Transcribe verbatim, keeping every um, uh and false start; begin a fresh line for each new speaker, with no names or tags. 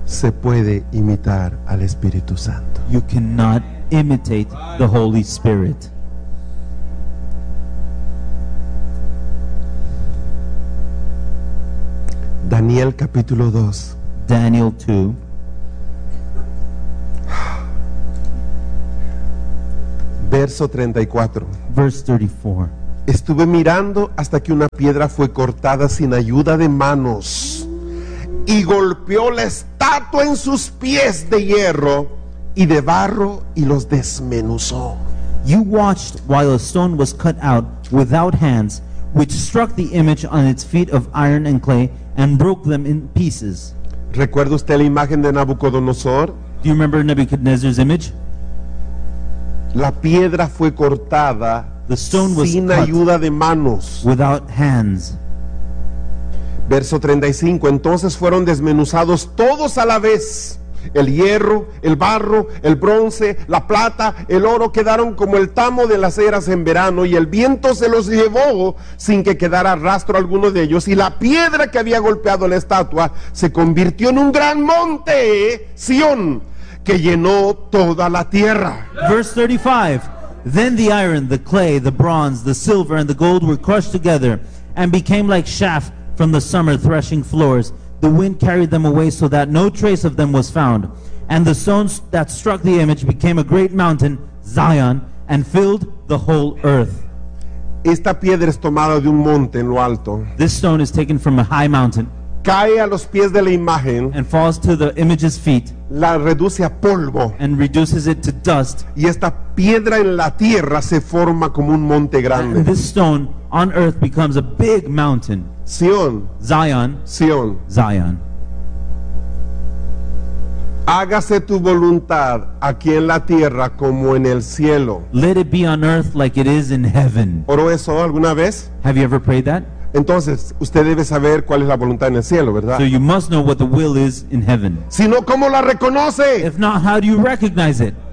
se puede imitar al Espíritu Santo.
You cannot imitate the Holy Spirit.
Daniel capítulo dos.
Daniel two,
Verso treinta y cuatro.
verse thirty-four.
Estuve mirando hasta que una piedra fue cortada sin ayuda de manos y golpeó la estatua en sus pies de hierro y de barro y los desmenuzó.
You watched while a stone was cut out without hands, which struck the image on its feet of iron and clay and broke them in pieces.
¿Recuerda usted la imagen de Nabucodonosor?
Do you remember Nebuchadnezzar's image?
La piedra fue cortada
The stone was
sin
cut
ayuda de manos.
without hands.
Verso treinta y cinco. Entonces fueron desmenuzados todos a la vez. El hierro, el barro, el bronce, la plata, el oro quedaron como el tamo de las eras en verano, y el viento se los llevó sin que quedara rastro alguno de ellos. Y la piedra que había golpeado la estatua se convirtió en un gran monte, Sión, que llenó toda la tierra.
Verse thirty-five. Then the iron, the clay, the bronze, the silver, and the gold were crushed together and became like chaff from the summer threshing floors. The wind carried them away so that no trace of them was found. And the stones that struck the image became a great mountain, Zion, and filled the whole earth.
Esta piedra es tomada de un monte en lo alto,
This stone is taken from a high mountain
cae a los pies de la imagen,
and falls to the image's feet
la reduce a polvo,
and reduces it to dust.
y esta piedra en la tierra se forma como un monte
And
grande.
this stone on earth becomes a big mountain,
Sión,
Zion,
Sión,
Zion.
hágase tu voluntad aquí en la tierra como en el cielo.
Let it be on earth like it is in heaven.
¿Oró eso alguna vez?
Have you ever prayed that?
Entonces, usted debe saber cuál es la voluntad en el cielo, ¿verdad?
So you must know what the will is in heaven.
Si no, ¿cómo la reconoce?
If not, how do you recognize it?